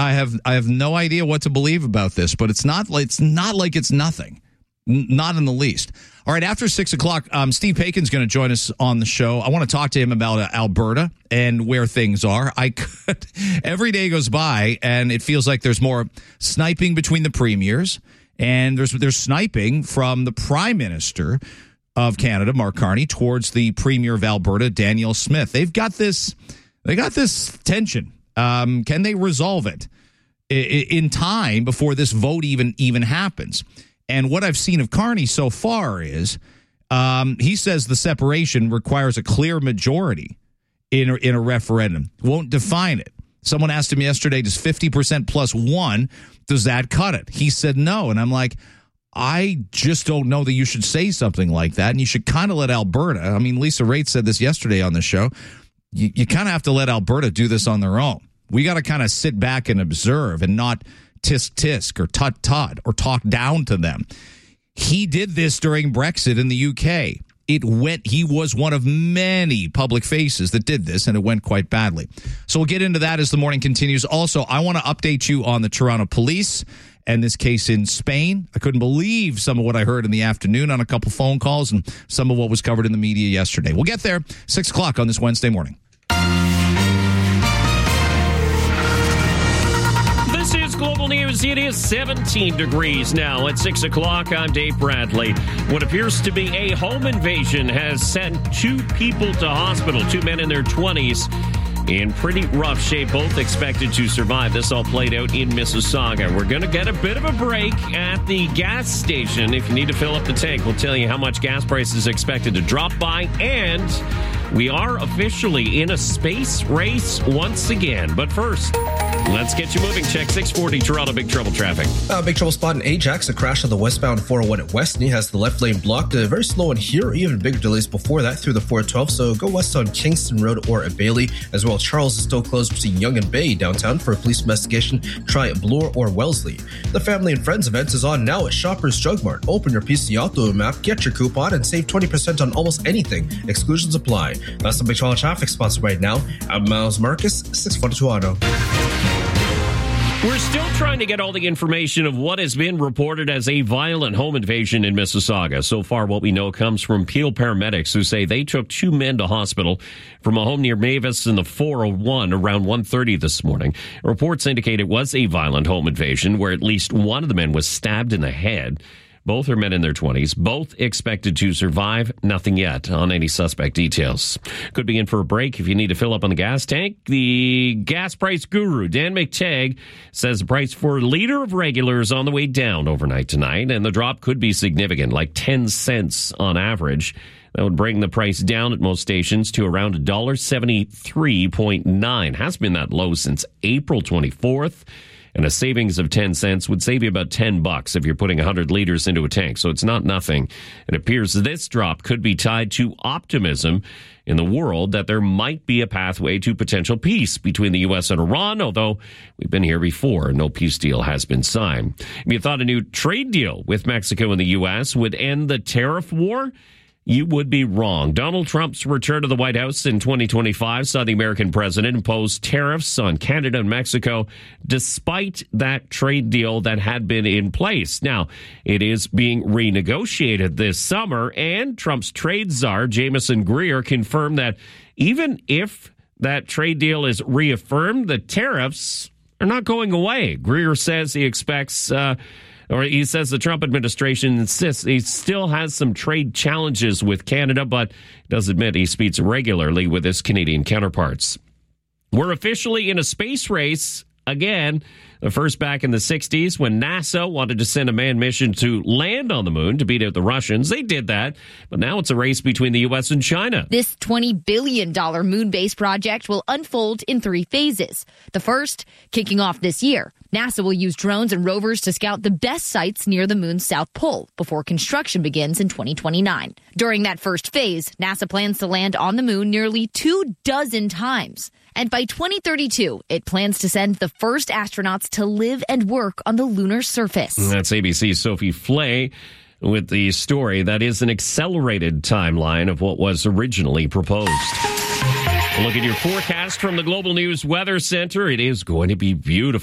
I have no idea what to believe about this, but it's not like it's nothing. Not in the least. All right, after 6 o'clock, Steve Pakin's going to join us on the show. I want to talk to him about Alberta and where things are. Every day goes by, and it feels like there's more sniping between the premiers, and there's sniping from the Prime Minister of Canada, Mark Carney, towards the Premier of Alberta, Danielle Smith. They got this tension. Can they resolve it in time before this vote even happens? And what I've seen of Carney so far is he says the separation requires a clear majority in a referendum. Won't define it. Someone asked him yesterday, does 50% plus one, does that cut it? He said no. And I'm like, I just don't know that you should say something like that. And you should kind of let Alberta, I mean, Lisa Raitt said this yesterday on the show, you kind of have to let Alberta do this on their own. We got to kind of sit back and observe and not tisk or tut or talk down to them. He did this during Brexit in the UK. He was one of many public faces that did this, and it went quite badly. So we'll get into that as the morning continues. Also, I want to update you on the Toronto police and this case in Spain. I couldn't believe some of what I heard in the afternoon on a couple phone calls and some of what was covered in the media yesterday. We'll get there 6 o'clock on this Wednesday morning. This is Global News. It is 17 degrees now at 6 o'clock. I'm Dave Bradley. What appears to be a home invasion has sent 2 people to hospital, 2 men in their 20s. In pretty rough shape, both expected to survive. This all played out in Mississauga. We're going to get a bit of a break at the gas station. If you need to fill up the tank, we'll tell you how much gas prices expected to drop by. And we are officially in a space race once again. But first, let's get you moving. Check 640 Toronto Big Trouble traffic. Big trouble spot in Ajax. A crash on the westbound 401 at Westney has the left lane blocked. Very slow in here. Even bigger delays before that through the 412. So go west on Kingston Road or at Bailey. As well, Charles is still closed between Yonge and Bay downtown for a police investigation. Try Bloor or Wellesley. The Family and Friends event is on now at Shoppers Drug Mart. Open your PC Auto map, get your coupon, and save 20% on almost anything. Exclusions apply. That's the Big Trouble traffic spots right now. I'm Miles Marcus, 642 Auto. We're still trying to get all the information of what has been reported as a violent home invasion in Mississauga. So far, what we know comes from Peel paramedics who say they took 2 men to hospital from a home near Mavis in the 401 around 1:30 this morning. Reports indicate it was a violent home invasion where at least one of the men was stabbed in the head. Both are men in their 20s, both expected to survive. Nothing yet on any suspect details. Could be in for a break if you need to fill up on the gas tank. The gas price guru, Dan McTagg, says the price for a liter of regular is on the way down overnight tonight, and the drop could be significant, like 10 cents on average. That would bring the price down at most stations to around $1.73.9. Has been that low since April 24th. And a savings of 10 cents would save you about $10 if you're putting 100 liters into a tank. So it's not nothing. It appears this drop could be tied to optimism in the world that there might be a pathway to potential peace between the U.S. and Iran, although we've been here before. No peace deal has been signed. If you thought a new trade deal with Mexico and the U.S. would end the tariff war, you would be wrong. Donald Trump's return to the White House in 2025 saw the American president impose tariffs on Canada and Mexico despite that trade deal that had been in place. Now, it is being renegotiated this summer, and Trump's trade czar, Jameson Greer, confirmed that even if that trade deal is reaffirmed, the tariffs are not going away. Greer says he expects... he says the Trump administration insists he still has some trade challenges with Canada, but does admit he speaks regularly with his Canadian counterparts. We're officially in a space race again. The first back in the 60s when NASA wanted to send a manned mission to land on the moon to beat out the Russians. They did that, but now it's a race between the U.S. and China. This $20 billion moon base project will unfold in 3 phases. The first, kicking off this year. NASA will use drones and rovers to scout the best sites near the moon's south pole before construction begins in 2029. During that first phase, NASA plans to land on the moon nearly 24 times. And by 2032, it plans to send the first astronauts to live and work on the lunar surface. That's ABC's Sophie Flay with the story that is an accelerated timeline of what was originally proposed. Look at your forecast from the Global News Weather Center. It is going to be beautiful.